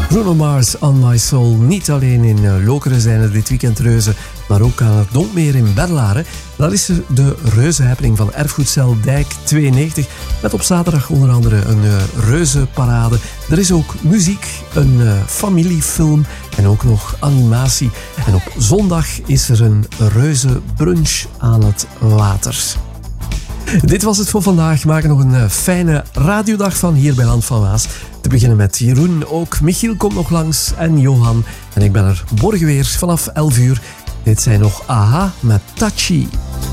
Bruno Mars, On My Soul. Niet alleen in Lokeren zijn er dit weekend reuzen, maar ook aan het Donkmeer in Berlaren. Daar is er de reuzenhappening van Erfgoedcel Dijk 92. Met op zaterdag onder andere een reuzenparade. Er is ook muziek, een familiefilm en ook nog animatie. En op zondag is er een reuzenbrunch aan het water. Dit was het voor vandaag. Maak er nog een fijne radiodag van hier bij Land van Waas. Te beginnen met Jeroen. Ook Michiel komt nog langs en Johan. En ik ben er morgen weer vanaf 11 uur. Dit zijn nog AHA met Tachi.